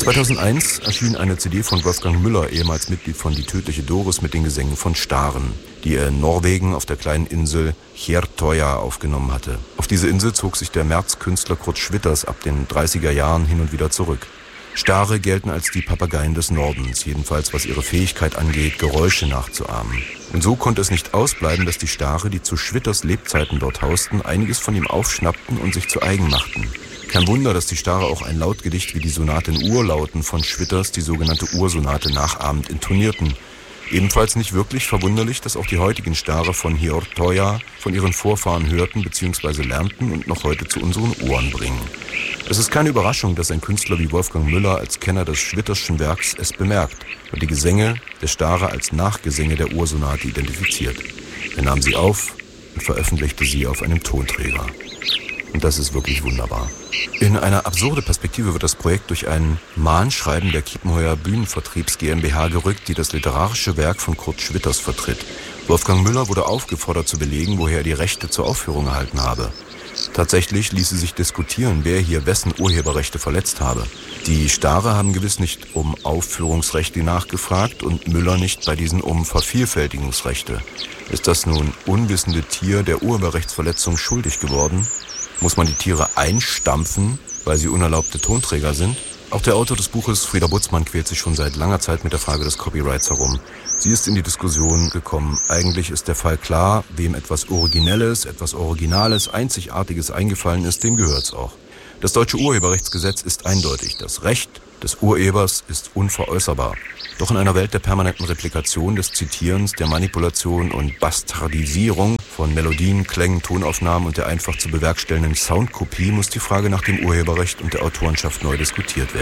2001 erschien eine CD von Wolfgang Müller, ehemals Mitglied von Die tödliche Doris, mit den Gesängen von Staren, die er in Norwegen auf der kleinen Insel Hjertøya aufgenommen hatte. Auf diese Insel zog sich der Märzkünstler Kurt Schwitters ab den 30er Jahren hin und wieder zurück. Stare gelten als die Papageien des Nordens, jedenfalls was ihre Fähigkeit angeht, Geräusche nachzuahmen. Und so konnte es nicht ausbleiben, dass die Stare, die zu Schwitters Lebzeiten dort hausten, einiges von ihm aufschnappten und sich zu eigen machten. Kein Wunder, dass die Stare auch ein Lautgedicht wie die Sonate in Urlauten von Schwitters, die sogenannte Ursonate, nachahmend intonierten. Ebenfalls nicht wirklich verwunderlich, dass auch die heutigen Stare von Hjertøya von ihren Vorfahren hörten bzw. lernten und noch heute zu unseren Ohren bringen. Es ist keine Überraschung, dass ein Künstler wie Wolfgang Müller als Kenner des Schwitterschen Werks es bemerkt und die Gesänge der Stare als Nachgesänge der Ursonate identifiziert. Er nahm sie auf und veröffentlichte sie auf einem Tonträger. Und das ist wirklich wunderbar. In eine absurde Perspektive wird das Projekt durch ein Mahnschreiben der Kiepenheuer Bühnenvertriebs GmbH gerückt, die das literarische Werk von Kurt Schwitters vertritt. Wolfgang Müller wurde aufgefordert zu belegen, woher er die Rechte zur Aufführung erhalten habe. Tatsächlich ließe sich diskutieren, wer hier wessen Urheberrechte verletzt habe. Die Stare haben gewiss nicht um Aufführungsrechte nachgefragt und Müller nicht bei diesen um Vervielfältigungsrechte. Ist das nun unwissende Tier der Urheberrechtsverletzung schuldig geworden? Muss man die Tiere einstampfen, weil sie unerlaubte Tonträger sind? Auch der Autor des Buches, Frieda Butzmann, quält sich schon seit langer Zeit mit der Frage des Copyrights herum. Sie ist in die Diskussion gekommen. Eigentlich ist der Fall klar, wem etwas Originelles, etwas Originales, Einzigartiges eingefallen ist, dem gehört's auch. Das deutsche Urheberrechtsgesetz ist eindeutig. Das Recht des Urhebers ist unveräußerbar. Doch in einer Welt der permanenten Replikation, des Zitierens, der Manipulation und Bastardisierung von Melodien, Klängen, Tonaufnahmen und der einfach zu bewerkstellenden Soundkopie muss die Frage nach dem Urheberrecht und der Autorenschaft neu diskutiert werden.